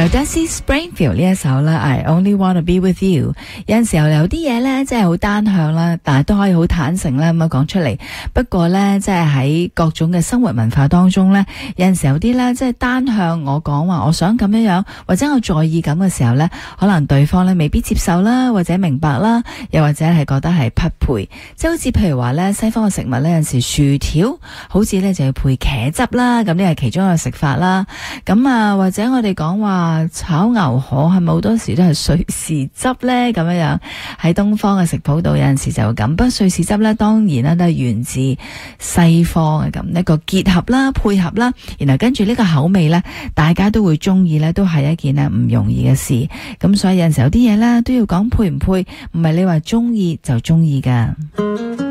Dusty Springfield 呢一首啦 I Only Wanna Be With You， 有陣時候有啲嘢咧，即係好單向啦，但係都可以好坦誠啦咁樣講出嚟。不過咧，即係喺各種嘅生活文化當中咧，有陣時有啲咧，即係單向我講話，我想咁樣樣，或者我在意咁嘅時候咧，可能對方咧未必接受啦，或者明白啦，又或者係覺得係匹配。即係好似譬如話咧，西方嘅食物咧，有陣時薯條好似咧就要配茄汁啦，咁呢係其中一個食法啦。咁啊，或者我哋講話炒牛河係咪好多時都係瑞士汁咧？咁樣樣喺東方嘅食譜度有陣時就咁，不過瑞士汁咧當然啦都係源自西方嘅，咁一個結合啦、配合啦，然後跟住呢個口味咧，大家都會中意咧，都係一件咧唔容易嘅事。咁所以有陣時有啲嘢咧都要講配唔配，唔係你話中意就中意噶。